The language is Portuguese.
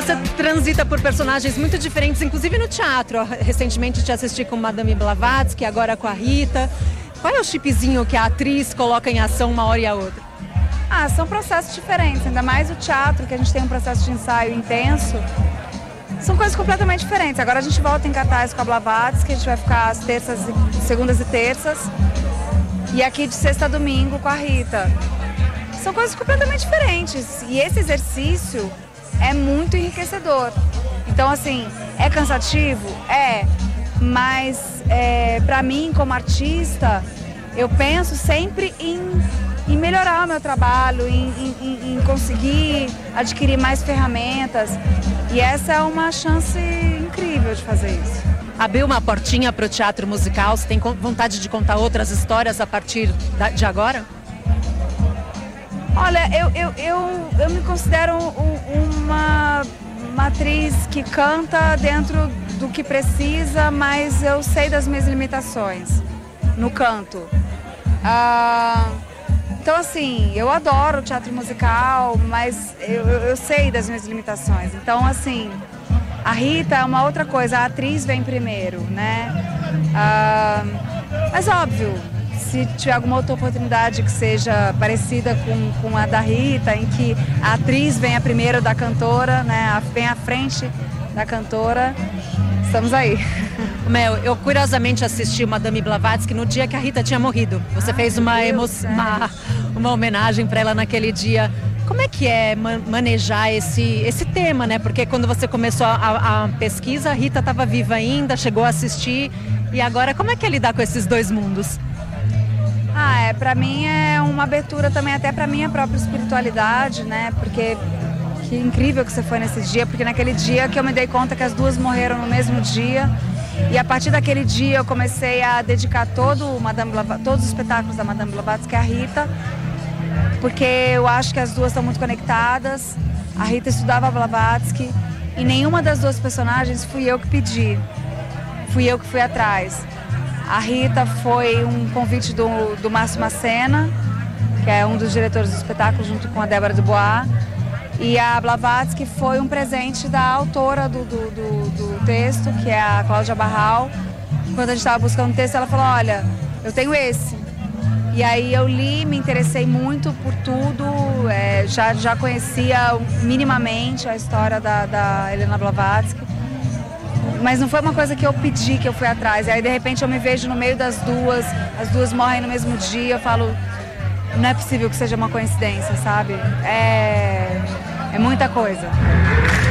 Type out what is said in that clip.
você transita por personagens muito diferentes, inclusive no teatro. Recentemente te assisti com Madame Blavatsky, agora com a Rita. Qual é o chipzinho que a atriz coloca em ação uma hora e a outra? São processos diferentes, ainda mais o teatro, que a gente tem um processo de ensaio intenso. São coisas completamente diferentes. Agora a gente volta em cartaz com a Blavatsky, a gente vai ficar às segundas e terças. E aqui de sexta a domingo com a Rita. São coisas completamente diferentes. E esse exercício é muito enriquecedor. Então, assim, é cansativo? É. Mas, pra mim, como artista, eu penso sempre em melhorar o meu trabalho, em conseguir adquirir mais ferramentas. E essa é uma chance incrível de fazer isso. Abriu uma portinha para o teatro musical? Você tem vontade de contar outras histórias a partir de agora? Olha, eu me considero uma atriz que canta dentro do que precisa, mas eu sei das minhas limitações no canto. Então, assim, eu adoro o teatro musical, mas eu sei das minhas limitações. Então, assim, a Rita é uma outra coisa, a atriz vem primeiro, né? Mas, óbvio, se tiver alguma outra oportunidade que seja parecida com a da Rita, em que a atriz venha primeiro da cantora, né? Vem à frente da cantora, estamos aí. Mel, eu curiosamente assisti Madame Blavatsky no dia que a Rita tinha morrido. Você fez uma homenagem para ela naquele dia. Como é que é manejar esse tema, né? Porque quando você começou a pesquisa, a Rita estava viva ainda, chegou a assistir. E agora, como é que é lidar com esses dois mundos? Para mim é uma abertura também até para minha própria espiritualidade, né? Porque que incrível que você foi nesse dia, porque naquele dia que eu me dei conta que as duas morreram no mesmo dia. E a partir daquele dia eu comecei a dedicar todos os espetáculos da Madame Blavatsky à Rita, porque eu acho que as duas estão muito conectadas. A Rita estudava Blavatsky e nenhuma das duas personagens fui eu que pedi, fui eu que fui atrás. A Rita foi um convite do Márcio Macena, que é um dos diretores do espetáculo, junto com a Débora Dubois. E a Blavatsky foi um presente da autora do texto, que é a Cláudia Barral. Quando a gente estava buscando o texto, ela falou, olha, eu tenho esse. E aí eu li, me interessei muito por tudo, já conhecia minimamente a história da Helena Blavatsky. Mas não foi uma coisa que eu pedi, que eu fui atrás. E aí, de repente, eu me vejo no meio das duas, as duas morrem no mesmo dia, eu falo, não é possível que seja uma coincidência, sabe? É muita coisa.